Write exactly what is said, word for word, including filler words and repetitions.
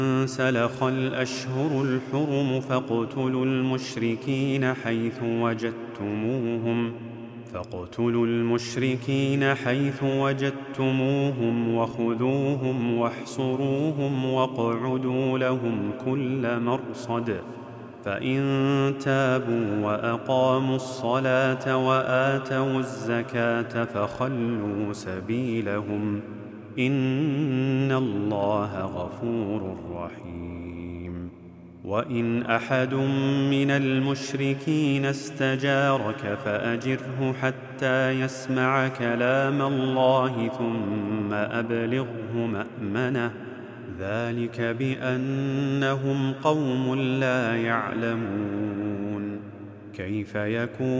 انسلخ الأشهر الحرم فاقتلوا المشركين حيث وجدتموهم فاقتلوا المشركين حيث وجدتموهم وخذوهم واحصروهم واقعدوا لهم كل مرصد فإن تابوا وأقاموا الصلاة وآتوا الزكاة فخلوا سبيلهم إن الله غفور رحيم. وإن أحد من المشركين استجارك فأجره حتى يسمع كلام الله ثم أبلغه مأمنه ذلك بأنهم قوم لا يعلمون. كيف يكون